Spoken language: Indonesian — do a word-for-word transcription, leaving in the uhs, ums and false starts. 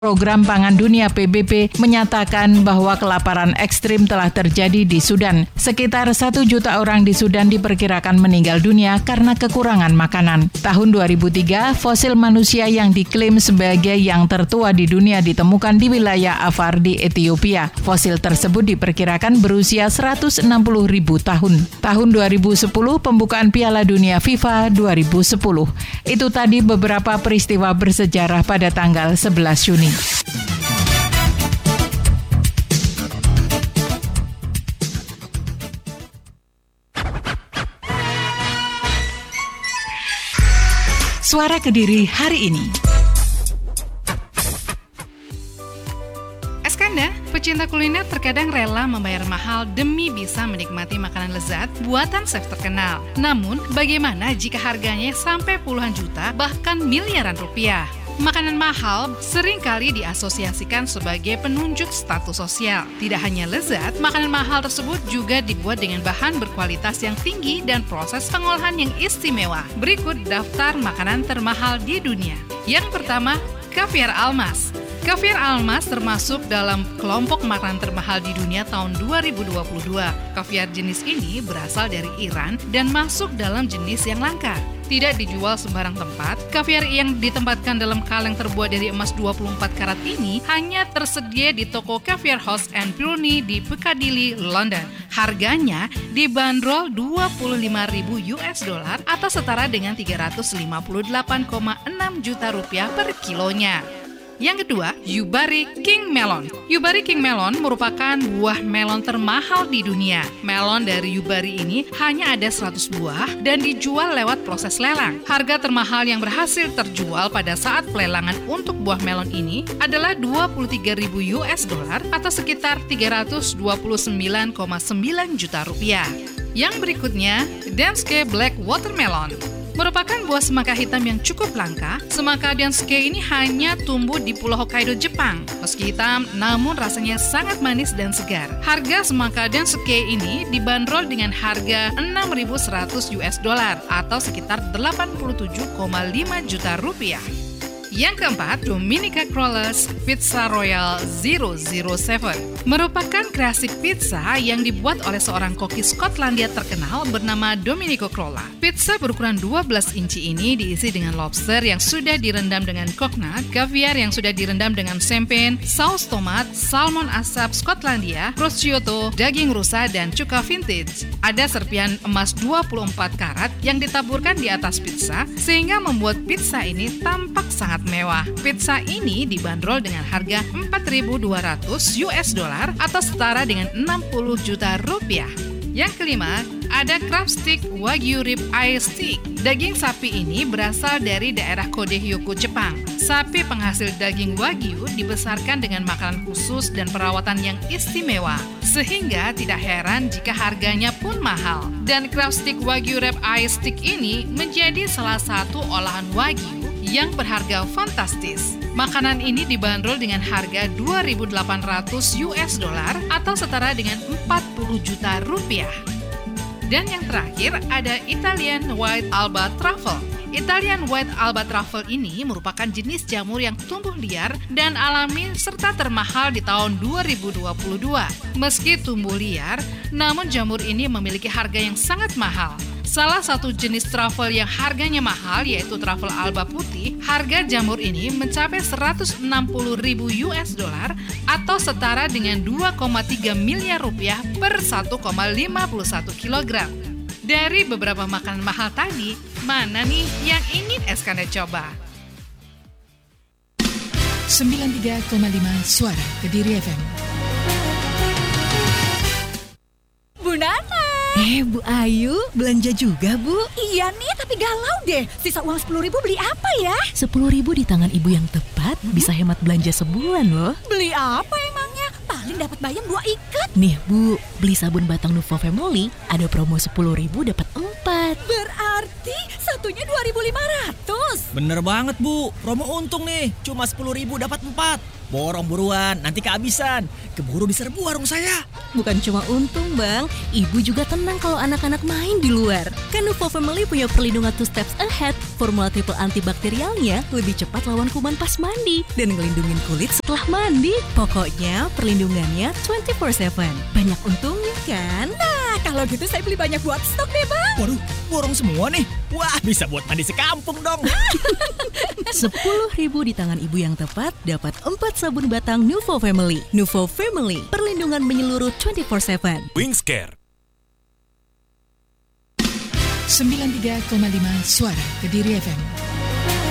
Program Pangan Dunia P B P menyatakan bahwa kelaparan ekstrim telah terjadi di Sudan. Sekitar satu juta orang di Sudan diperkirakan meninggal dunia karena kekurangan makanan. Tahun dua ribu tiga, fosil manusia yang diklaim sebagai yang tertua di dunia ditemukan di wilayah Afar di Ethiopia. Fosil tersebut diperkirakan berusia seratus enam puluh ribu tahun. Tahun dua ribu sepuluh, pembukaan Piala Dunia FIFA dua ribu sepuluh. Itu tadi beberapa peristiwa bersejarah pada tanggal sebelas Juni. Suara Kediri hari ini. Eskanda, pecinta kuliner terkadang rela membayar mahal demi bisa menikmati makanan lezat buatan chef terkenal. Namun, bagaimana jika harganya sampai puluhan juta bahkan miliaran rupiah? Makanan mahal seringkali diasosiasikan sebagai penunjuk status sosial. Tidak hanya lezat, makanan mahal tersebut juga dibuat dengan bahan berkualitas yang tinggi dan proses pengolahan yang istimewa. Berikut daftar makanan termahal di dunia. Yang pertama, kaviar almas. Kaviar almas termasuk dalam kelompok makanan termahal di dunia tahun dua ribu dua puluh dua. Kaviar jenis ini berasal dari Iran dan masuk dalam jenis yang langka. Tidak dijual sembarang tempat, kaviar yang ditempatkan dalam kaleng terbuat dari emas dua puluh empat karat ini hanya tersedia di toko Caviar House and Bruni di Piccadilly, London. Harganya dibanderol dua puluh lima ribu U S dollar atau setara dengan tiga ratus lima puluh delapan koma enam juta rupiah per kilonya. Yang kedua, Yubari King Melon. Yubari King Melon merupakan buah melon termahal di dunia. Melon dari Yubari ini hanya ada seratus buah dan dijual lewat proses lelang. Harga termahal yang berhasil terjual pada saat pelelangan untuk buah melon ini adalah dua puluh tiga ribu U S dollar atau sekitar tiga ratus dua puluh sembilan koma sembilan juta rupiah. Yang berikutnya, Danske Black Watermelon. Merupakan buah semangka hitam yang cukup langka. Semangka Danske ini hanya tumbuh di Pulau Hokkaido, Jepang. Meski hitam, namun rasanya sangat manis dan segar. Harga semangka Danske ini dibanderol dengan harga enam ribu seratus U S dollar atau sekitar delapan puluh tujuh koma lima juta rupiah. Yang keempat, Dominica Crawlers Pizza Royal nol nol tujuh merupakan kreasi pizza yang dibuat oleh seorang koki Skotlandia terkenal bernama Domenico Crolla. Pizza berukuran dua belas inci ini diisi dengan lobster yang sudah direndam dengan coconut, caviar yang sudah direndam dengan champagne, saus tomat, salmon asap Skotlandia, prosciutto, daging rusa, dan cuka vintage. Ada serpihan emas dua puluh empat karat yang ditaburkan di atas pizza sehingga membuat pizza ini tampak sangat mewah. Pizza ini dibanderol dengan harga empat ribu dua ratus U S dollar atau setara dengan enam puluh juta rupiah. Yang kelima, ada crab stick Wagyu rib eye stick. Daging sapi ini berasal dari daerah Kode Hyogo, Jepang. Sapi penghasil daging Wagyu dibesarkan dengan makanan khusus dan perawatan yang istimewa, sehingga tidak heran jika harganya pun mahal. Dan crab stick Wagyu rib eye stick ini menjadi salah satu olahan Wagyu yang berharga fantastis. Makanan ini dibanderol dengan harga dua ribu delapan ratus U S dollar atau setara dengan empat puluh juta rupiah. Dan yang terakhir ada Italian White Alba Truffle. Italian White Alba Truffle ini merupakan jenis jamur yang tumbuh liar dan alami serta termahal di tahun dua ribu dua puluh dua. Meski tumbuh liar, namun jamur ini memiliki harga yang sangat mahal. Salah satu jenis truffle yang harganya mahal yaitu truffle alba putih. Harga jamur ini mencapai seratus enam puluh ribu U S dollar atau setara dengan dua koma tiga miliar rupiah per satu koma lima puluh satu kilogram. Dari beberapa makanan mahal tadi, mana nih yang ingin Eskanda coba? sembilan puluh tiga koma lima Suara Kediri F M. Bu Nana. Eh, Bu Ayu, belanja juga, Bu? Iya nih, tapi galau deh. Sisa uang sepuluh ribu beli apa ya? sepuluh ribu di tangan ibu yang tepat, hmm? bisa hemat belanja sebulan loh. Beli apa emangnya? Paling dapat bayam dua ikat. Nih, Bu, beli sabun batang Nuvo Family, ada promo sepuluh ribu dapat empat. Berarti Berarti satunya dua ribu lima ratus. Bener banget, Bu. Promo untung nih. Cuma sepuluh ribu dapat empat. Borong buruan, nanti kehabisan. Keburu diserbu warung saya. Bukan cuma untung, Bang. Ibu juga tenang kalau anak-anak main di luar. Kan Nuvo Family punya perlindungan two steps ahead. Formula triple antibakterialnya lebih cepat lawan kuman pas mandi dan ngelindungin kulit setelah mandi. Pokoknya perlindungannya twenty four seven. Banyak untungnya kan? Nah, kalau gitu saya beli banyak buat stok deh, Bang. Waduh, borong semua nih. Wah, bisa buat mandi sekampung dong. Sepuluh ribu di tangan ibu yang tepat dapat empat sabun batang Nuvo Family. Nuvo Family, perlindungan menyeluruh twenty four seven. Wingscare sembilan puluh tiga koma lima Suara Kediri F M.